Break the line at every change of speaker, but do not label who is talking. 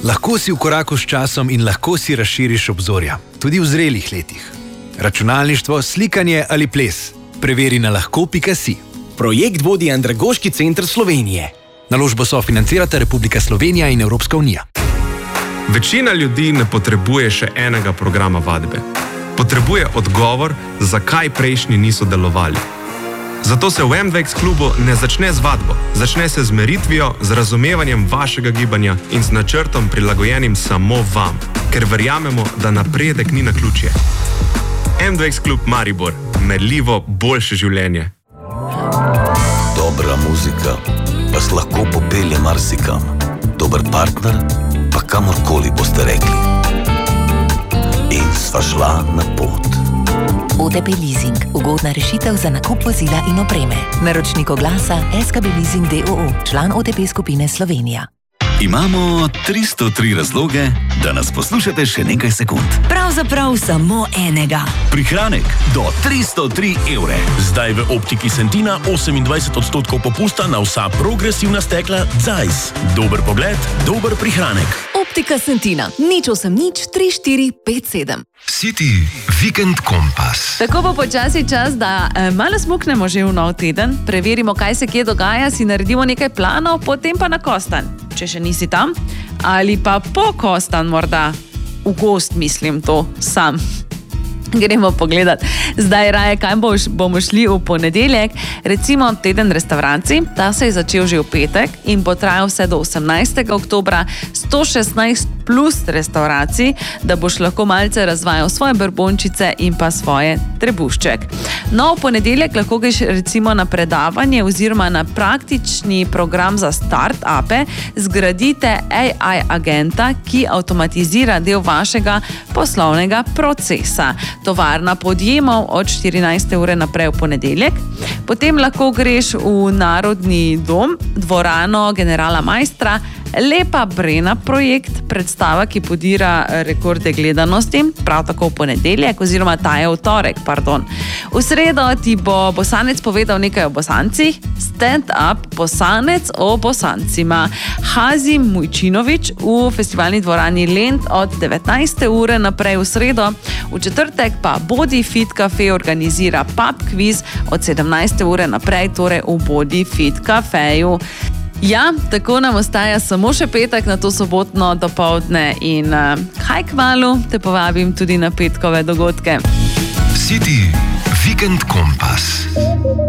Lahko si v koraku s časom in lahko si razširiš obzorja, tudi v zrelih letih. Računalništvo, slikanje ali ples. Preveri na lahko.si.
Projekt vodi Andragoški center Slovenije.
Naložbo sofinancirata Republika Slovenija in Evropska unija.
Večina ljudi ne potrebuje še enega programa vadbe. Potrebuje odgovor, zakaj prejšnji niso delovali. Zato se v MDX klubu ne začne z vadbo, začne se z meritvijo, z razumevanjem vašega gibanja in z načrtom prilagojenim samo vam, ker verjamemo, da napredek ni naključje. MDX klub Maribor, merljivo boljše življenje.
Dobra muzika vas lahko popelje marsikam. Dober partner pa kamorkoli boste rekli. In sva šla na pot.
OTP Leasing. Ugodna rešitev za nakup vozila in opreme. Naročnik oglasa SKB Leasing d.o.o. Član OTP skupine Slovenija.
Imamo 303 razloge, da nas poslušate še nekaj sekund.
Pravzaprav samo enega.
Prihranek do 303 evre.
Zdaj v Optiki Sentina 28% popusta na vsa progresivna stekla Zeiss. Dober pogled, dober prihranek.
Optika Sentina. Nič 8 nič 3 4 5 7.
City Vikend Kompas.
Tako bo počasi čas, da malo smuknemo že v nov teden, preverimo, kaj se kje dogaja, si naredimo nekaj planov, potem pa na Kostan. Če še nisi tam, ali pa po Kostan morda. V gost mislim to sam. Gremo pogledat. Zdaj raje, kaj bomo šli v ponedeljek. Recimo teden restavracij, ta se je začel že v petek in bo trajal vse do 18. oktobra, 116 plus restavracij, da boš lahko malce razvajal svoje brbončice in pa svoje trebušček. No, v ponedeljek lahko greš recimo na predavanje oziroma na praktični program za start-upe. Zgradite AI agenta, ki avtomatizira del vašega poslovnega procesa. Tovarna podjemov od 14. ure naprej v ponedeljek. Potem lahko greš v Narodni dom, dvorano generala Maistra, Lepa Brena projekt, predstava, ki podira rekorde gledanosti, prav tako v ponedeljek, oziroma ta je v torek, pardon. V sredo ti bo Bosanec povedal nekaj o Bosancih, stand-up Bosanec o Bosancima. Hazim Mujčinovič v festivalni dvorani Lent od 19. ure naprej v sredo. V četrtek pa Body Fit Cafe organizira pub quiz od 17. ure naprej, torej v Body Fit Cafeju. Ja, tako nam ostaja samo še petek na to sobotno dopoldne in kaj kmalu te povabim tudi na petkove dogodke.
City Vikend Kompas.